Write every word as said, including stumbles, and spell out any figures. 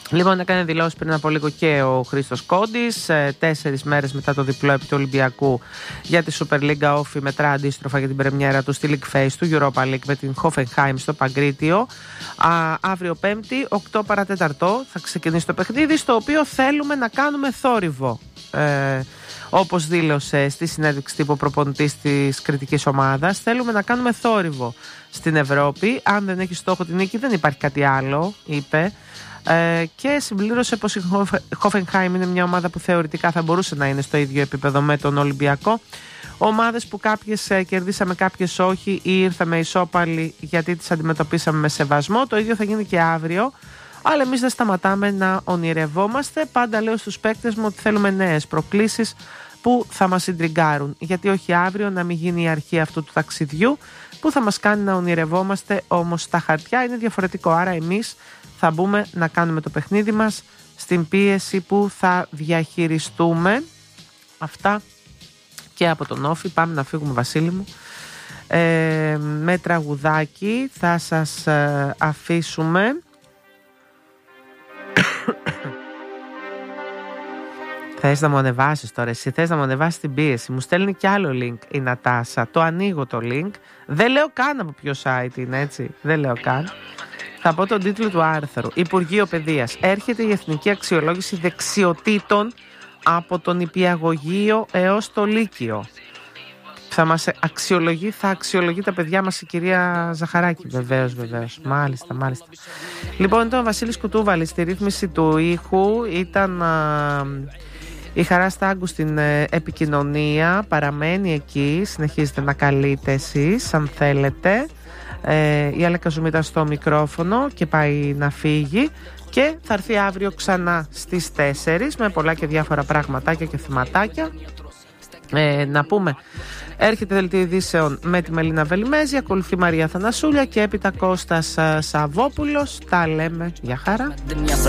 Λοιπόν, έκανε δηλώσεις πριν από λίγο και ο Χρήστος Κόντης, τέσσερις μέρες μετά το διπλό επί του Ολυμπιακού για τη Super League Όφη, μετρά αντίστροφα για την πρεμιέρα του στη League Phase του Europa League με την Hoffenheim στο Παγκρίτιο. Α, αύριο Πέμπτη, οκτώ παρά τέταρτο, θα ξεκινήσει το παιχνίδι, στο οποίο θέλουμε να κάνουμε θόρυβο. Ε, όπως δήλωσε στη συνέντευξη τύπου προπονητής της κριτικής ομάδας, θέλουμε να κάνουμε θόρυβο στην Ευρώπη. Αν δεν έχει στόχο την νίκη, δεν υπάρχει κάτι άλλο, είπε. Ε, και συμπλήρωσε πως η Hoffenheim είναι μια ομάδα που θεωρητικά θα μπορούσε να είναι στο ίδιο επίπεδο με τον Ολυμπιακό. Ομάδες που κάποιες ε, κερδίσαμε, κάποιες όχι, ή ήρθαμε ισόπαλοι γιατί τις αντιμετωπίσαμε με σεβασμό. Το ίδιο θα γίνει και αύριο. Αλλά εμείς δεν σταματάμε να ονειρευόμαστε. Πάντα λέω στους παίκτες μου ότι θέλουμε νέες προκλήσεις που θα μας συντριγκάρουν. Γιατί όχι αύριο να μην γίνει η αρχή αυτού του ταξιδιού που θα μας κάνει να ονειρευόμαστε, όμως στα χαρτιά είναι διαφορετικό. Άρα εμείς θα μπούμε να κάνουμε το παιχνίδι μας στην πίεση που θα διαχειριστούμε. Αυτά και από τον Όφη. Πάμε να φύγουμε, Βασίλη μου. Ε, με τραγουδάκι θα σας ε, αφήσουμε. Θες να μου ανεβάσεις τώρα, εσύ θες να μου ανεβάσεις την πίεση. Μου στέλνει κι άλλο link η Νατάσα. Το ανοίγω το link. Δεν λέω καν από ποιο site είναι, έτσι. Δεν λέω καν. Θα πω τον τίτλο του άρθρου. Υπουργείο Παιδείας. Έρχεται η Εθνική Αξιολόγηση Δεξιοτήτων από τον Νηπιαγωγείο έως το Λύκειο. Θα μας αξιολογεί, θα αξιολογεί τα παιδιά μας η κυρία Ζαχαράκη. Βεβαίως, βεβαίως. Μάλιστα, μάλιστα. Λοιπόν, ήταν ο Βασίλης Κουτούβαλης στη ρύθμιση του ήχου. Ήταν α, η Χαρά Στάγκου στην ε, επικοινωνία. Παραμένει εκεί. Συνεχίζετε να καλείτε εσείς, αν θέλετε. Ε, η Αλέκα Ζουμίτα στο μικρόφωνο και πάει να φύγει. Και θα έρθει αύριο ξανά στις τέσσερις με πολλά και διάφορα πραγματάκια και θεματάκια. Ε, να πούμε, έρχεται δελτίο ειδήσεων με τη Μελίνα Βελιμέζη, ακολουθεί Μαρία Θανασούλια και έπειτα Κώστας Σαββόπουλος. Τα λέμε, για χαρά.